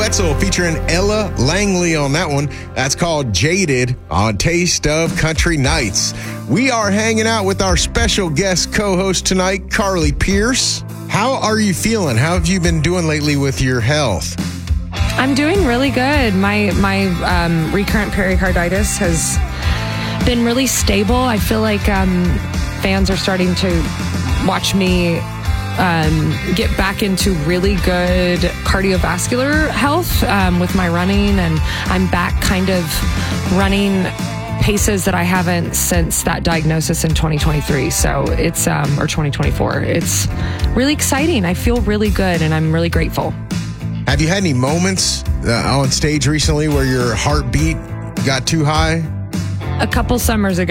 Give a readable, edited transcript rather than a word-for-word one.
Wetzel featuring Ella Langley on that one. That's called Jaded on Taste of Country Nights. We are hanging out with our special guest co-host tonight, Carly Pearce. How are you feeling? How have you been doing lately with your health? I'm doing really good. My recurrent pericarditis has been really stable. I feel like fans are starting to watch me get back into really good cardiovascular health with my running, and I'm back kind of running paces that I haven't since that diagnosis in 2023. So it's or 2024. It's really exciting. I feel really good, and I'm really grateful. Have you had any moments on stage recently where your heartbeat got too high? A couple summers ago,